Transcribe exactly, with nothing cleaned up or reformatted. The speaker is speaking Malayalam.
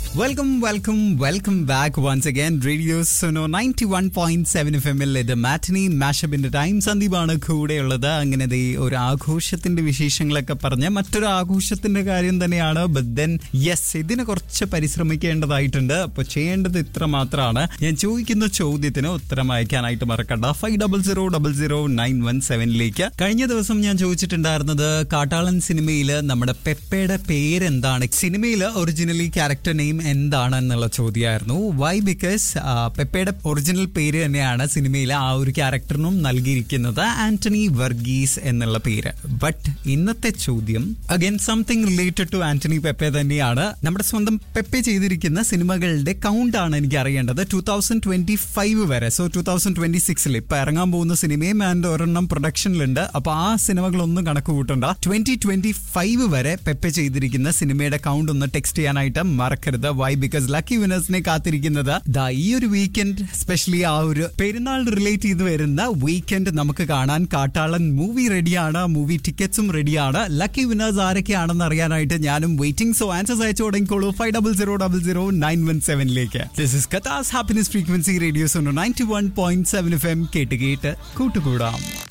Welcome welcome welcome back once again radio Suno ninety one point seven F എമ്മിൽ ഇത് മാറ്റിനി മാഷപ്പിന്റെ ടൈം. സന്ദീപാണ് കൂടെയുള്ളത്. അങ്ങനെ ദേ ഒരു ആഘോഷത്തിന്റെ വിശേഷങ്ങളൊക്കെ പറഞ്ഞ് മറ്റൊരു ആഘോഷത്തിന്റെ കാര്യം തന്നെയാണ്. ബട്ട് ദെൻ യെസ്, ഇതിന് കുറച്ച് പരിശ്രമിക്കേണ്ടതായിട്ടുണ്ട്. അപ്പൊ ചെയ്യേണ്ടത് ഇത്ര മാത്രമാണ്. ഞാൻ ചോദിക്കുന്ന ചോദ്യത്തിന് ഉത്തരം അയക്കാനായിട്ട് മറക്കണ്ട. Five double zero double zero nine one സെവനിലേക്ക്. കഴിഞ്ഞ ദിവസം ഞാൻ ചോദിച്ചിട്ടുണ്ടായിരുന്നത് കാട്ടാളൻ സിനിമയില് നമ്മുടെ പെപ്പയുടെ പേരെന്താണ്, സിനിമയില് ഒറിജിനലി ക്യാരക്ടർ നെയിം എന്താണ് എന്നുള്ള ചോദ്യമായിരുന്നു. വൈ? ബിക്കോസ് പെപ്പയുടെ ഒറിജിനൽ പേര് തന്നെയാണ് സിനിമയിലെ ആ ഒരു ക്യാരക്ടറിനും നൽകിയിരിക്കുന്നത്, ആന്റണി വർഗീസ് എന്നുള്ള പേര്. ബട്ട് ഇന്നത്തെ ചോദ്യം again something related to Antony Pepe തന്നെയാണ്. നമ്മുടെ സ്വന്തം പെപ്പെ ചെയ്തിരിക്കുന്ന സിനിമകളുടെ കൗണ്ട് ആണ് എനിക്ക് അറിയേണ്ടത് ടൂ തൗസൻഡ് ട്വന്റി ഫൈവ് വരെ. സോ ടൂ തൗസൻഡ് ട്വന്റി സിക്സിൽ ഇപ്പൊ ഇറങ്ങാൻ പോകുന്ന സിനിമയും ആൻഡ് ഒരെണ്ണം പ്രൊഡക്ഷനിലുണ്ട്. അപ്പൊ ആ സിനിമകളൊന്നും കണക്ക് കൂട്ടണ്ട. ട്വന്റി ട്വന്റി ഫൈവ് വരെ പെപ്പെ ചെയ്തിരിക്കുന്ന സിനിമയുടെ കൗണ്ട് ഒന്ന് ടെക്സ്റ്റ് ചെയ്യാനായിട്ട് മറക്കരുത്. വൈ? ബിക്കോസ് ലക്കി വിനേഴ്സിനെ കാത്തിരിക്കുന്നത് ദാ ഈ ഒരു വീക്കെൻഡ്, സ്പെഷ്യലി ആ ഒരു പെരുന്നാൾ റിലേറ്റ് ചെയ്ത് വരുന്ന വീക്കെൻഡ് നമുക്ക് കാണാൻ കാട്ടാളൻ മൂവി റെഡിയാണ്. മൂവി ടിക്കറ്റ്സും റെഡിയാണ്. ലക്കി വിനേഴ്സ് ആരൊക്കെയാണെന്ന് അറിയാനായിട്ട് ഞാനും വെയിറ്റിംഗ്. സോ ആൻസേഴ്സ് അയച്ചു തുടങ്ങിക്കോളൂ five double zero double zero nine one സെവനിലേക്ക്. This is കഥാസ് happiness frequency radio Suno ninety one point seven F M. കേട്ട് കേട്ട് കൂട്ടുകൂടാം.